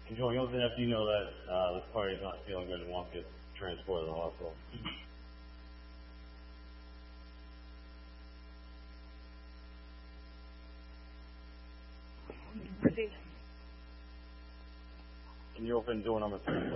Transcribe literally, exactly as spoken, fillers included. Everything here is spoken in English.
Joel, you open after you know that uh, this party's not feeling good and won't get transported to the hospital. Proceed. Can you open door number three, please?